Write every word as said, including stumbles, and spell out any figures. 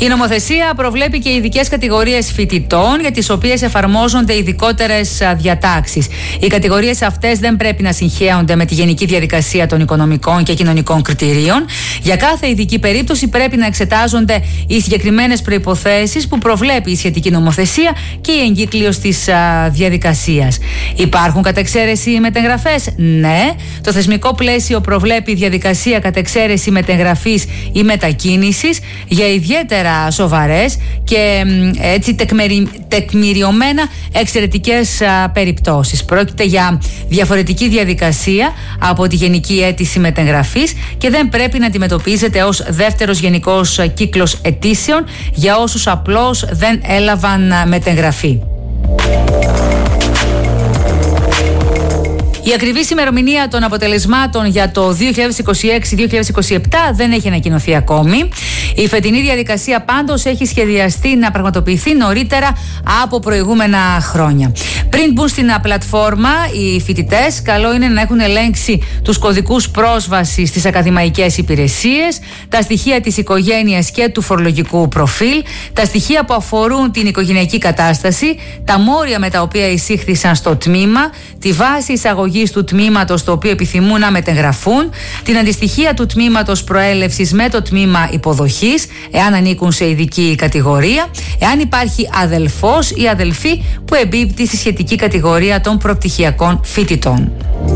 Η νομοθεσία προβλέπει και ειδικές κατηγορίες φοιτητών για τις οποίες εφαρμόζονται ειδικότερες διατάξεις. Οι κατηγορίες αυτές δεν πρέπει να συγχέονται με τη γενική διαδικασία των οικονομικών και κοινωνικών κριτηρίων. Για κάθε ειδική περίπτωση πρέπει να εξετάζονται οι συγκεκριμένες προϋποθέσεις που προβλέπει η σχετική νομοθεσία και η εγκύκλειος της α, διαδικασίας. Υπάρχουν κατεξαίρεση μετεγγραφές? Ναι. Το θεσμικό πλαίσιο προβλέπει διαδικασία κατεξαίρεση μετεγγραφής ή μετακίνησης για ιδιαίτερα σοβαρές και έτσι τεκμερι, τεκμηριωμένα εξαιρετικές α, περιπτώσεις. Πρόκειται για διαφορετική διαδικασία από τη γενική αίτηση μετεγγραφής και δεν πρέπει να αντιμετωπίζεται ως δεύτερος γενικός κύκλος αιτήσεων για όσους απλώς δεν έλαβαν μετεγγραφή. Η ακριβής ημερομηνία των αποτελεσμάτων για το δύο χιλιάδες είκοσι έξι δύο χιλιάδες είκοσι επτά δεν έχει ανακοινωθεί ακόμη. Η φετινή διαδικασία πάντως έχει σχεδιαστεί να πραγματοποιηθεί νωρίτερα από προηγούμενα χρόνια. Πριν μπουν στην πλατφόρμα, οι φοιτητές καλό είναι να έχουν ελέγξει τους κωδικούς πρόσβασης στις ακαδημαϊκές υπηρεσίες, τα στοιχεία της οικογένειας και του φορολογικού προφίλ, τα στοιχεία που αφορούν την οικογενειακή κατάσταση, τα μόρια με τα οποία εισήχθησαν στο τμήμα, τη βάση εισαγωγής του τμήματος στο οποίο επιθυμούν να μετεγγραφούν, την αντιστοιχεία του τμήματος προέλευσης με το τμήμα υποδοχής, εάν ανήκουν σε ειδική κατηγορία, εάν υπάρχει αδελφός ή αδελφή που εμπίπτει στη σχετική κατηγορία των προπτυχιακών φοιτητών.